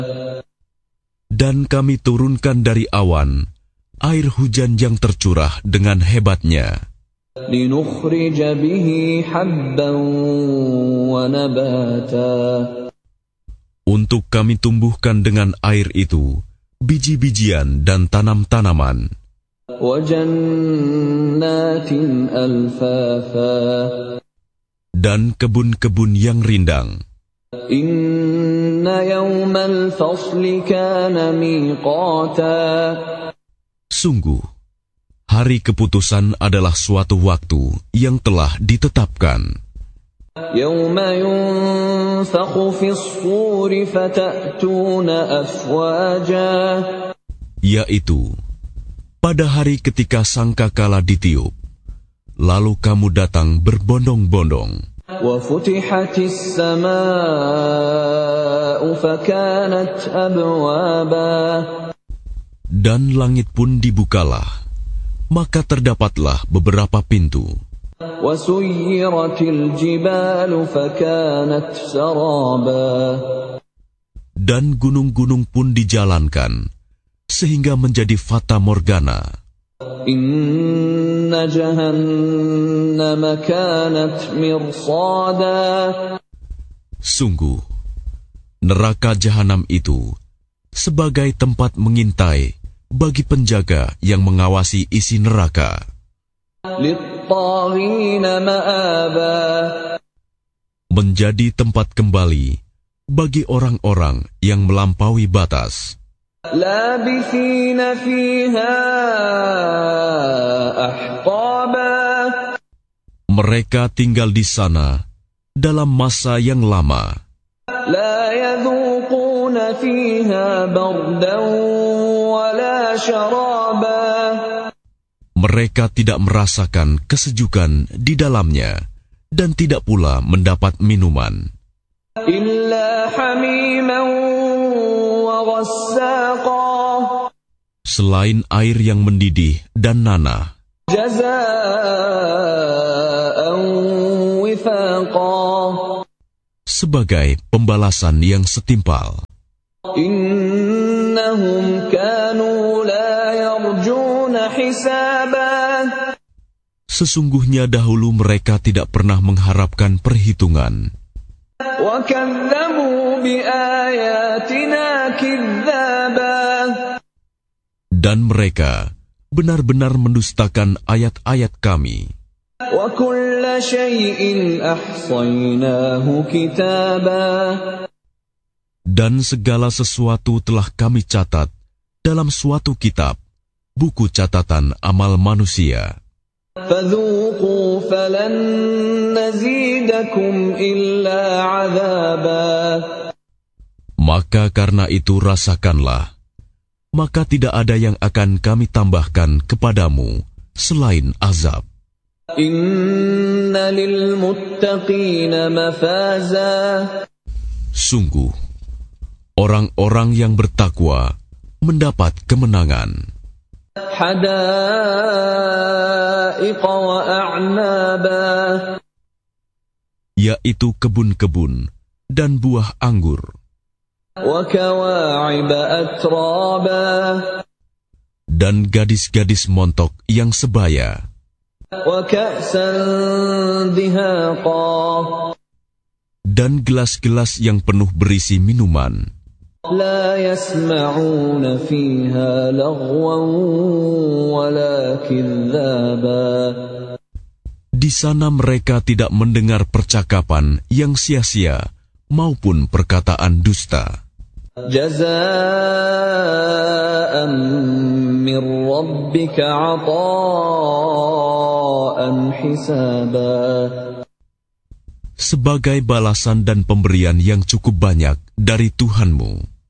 Dan kami turunkan dari awan air hujan yang tercurah dengan hebatnya, لنخرج به حبا ونباتا untuk kami tumbuhkan dengan air itu biji-bijian dan tanam-tanaman, وجنات ألفافا dan kebun-kebun yang rindang. إن يوم الفصل كان ميقاتا Sungguh, hari keputusan adalah suatu waktu yang telah ditetapkan. يوم ينفخ في الصور فتأتون أفواجا Yaitu, pada hari ketika sangkakala ditiup, lalu kamu datang berbondong-bondong. وفتحت السماء فكانت أبوابا Dan langit pun dibukalah, maka terdapatlah beberapa pintu. وسيرت الجبال فكانت سرابا Dan gunung-gunung pun dijalankan, sehingga menjadi fata morgana. إن جهنم كانت مرصادا Sungguh, neraka jahanam itu sebagai tempat mengintai bagi penjaga yang mengawasi isi neraka, للطاغين مآبا menjadi tempat kembali bagi orang-orang yang melampaui batas. لابثين فيها أحقابا Mereka tinggal di sana dalam masa yang lama. لا يذوقون فيها بردا ولا شرابا Mereka tidak merasakan kesejukan di dalamnya dan tidak pula mendapat minuman, إلا حميما وغساقا selain air yang mendidih dan nanah, جزاء وفاقا sebagai pembalasan yang setimpal. إنهم كانوا لا يرجون حسابا Sesungguhnya dahulu mereka tidak pernah mengharapkan perhitungan, وكذبوا بآياتنا كذابا dan mereka benar-benar mendustakan ayat-ayat kami. وكل شيء أحصيناه كتابا Dan segala sesuatu telah kami catat dalam suatu kitab, buku catatan amal manusia. فذوقوا فلن نزيدكم إلا عذابا Maka karena itu rasakanlah, maka tidak ada yang akan kami tambahkan kepadamu selain azab. إن للمتقين مفازا Sungguh, orang-orang yang bertakwa mendapat kemenangan, حدائق وأعنابا yaitu kebun-kebun dan buah anggur, وكواعب أترابا dan gadis-gadis montok yang sebaya, وكأسا دهاقا dan gelas-gelas yang penuh berisi minuman. لا يسمعون فيها لغوا ولا كذابا Di sana mereka tidak mendengar percakapan yang sia-sia maupun perkataan dusta. جزاء من ربك عطاء حسابا Sebagai balasan dan pemberian yang cukup banyak dari Tuhanmu.